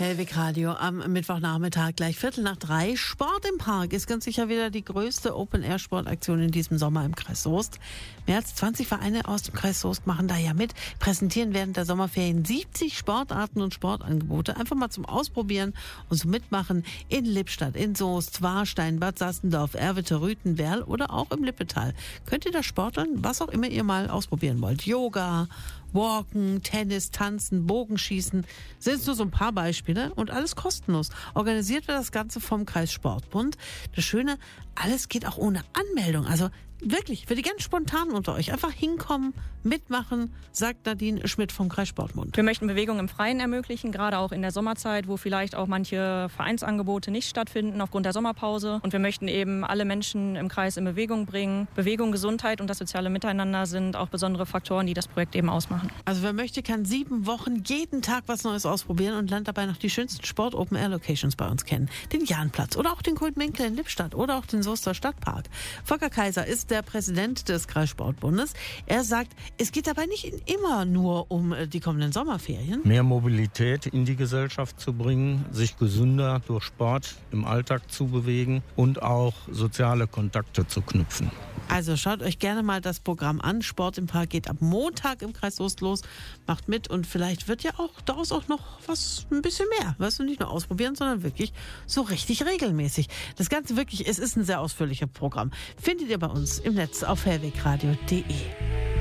Hellwig Radio am Mittwochnachmittag, gleich 2:45. Sport im Park ist ganz sicher wieder die größte Open-Air-Sportaktion in diesem Sommer im Kreis Soest. Mehr als 20 Vereine aus dem Kreis Soest machen da ja mit, präsentieren während der Sommerferien 70 Sportarten und Sportangebote. Einfach mal zum Ausprobieren und zum Mitmachen in Lippstadt, in Soest, Warstein, Bad Sassendorf, Erwitte, Rüthen, Werl oder auch im Lippetal. Könnt ihr das Sporteln, was auch immer ihr mal ausprobieren wollt. Yoga, Walken, Tennis, Tanzen, Bogenschießen, sind nur so ein paar Beispiele und alles kostenlos. Organisiert wird das Ganze vom Kreissportbund. Das Schöne, alles geht auch ohne Anmeldung. Also wirklich, für die ganz Spontanen unter euch. Einfach hinkommen, mitmachen, sagt Nadine Schmidt vom Kreissportbund. Wir möchten Bewegung im Freien ermöglichen, gerade auch in der Sommerzeit, wo vielleicht auch manche Vereinsangebote nicht stattfinden aufgrund der Sommerpause. Und wir möchten eben alle Menschen im Kreis in Bewegung bringen. Bewegung, Gesundheit und das soziale Miteinander sind auch besondere Faktoren, die das Projekt eben ausmachen. Also wer möchte, kann 7 Wochen jeden Tag was Neues ausprobieren und lernt dabei noch die schönsten Sport-Open-Air-Locations bei uns kennen. Den Jahnplatz oder auch den Kultminkel in Lippstadt oder auch den Soester Stadtpark. Volker Kaiser ist der Präsident des Kreissportbundes. Er sagt, es geht dabei nicht immer nur um die kommenden Sommerferien. Mehr Mobilität in die Gesellschaft zu bringen, sich gesünder durch Sport im Alltag zu bewegen und auch soziale Kontakte zu knüpfen. Also schaut euch gerne mal das Programm an. Sport im Park geht ab Montag im Kreis Soest los. Macht mit und vielleicht wird ja auch daraus auch noch was ein bisschen mehr. Weißt du, nicht nur ausprobieren, sondern wirklich so richtig regelmäßig. Das Ganze wirklich, es ist ein sehr ausführliches Programm. Findet ihr bei uns im Netz auf hellwegradio.de.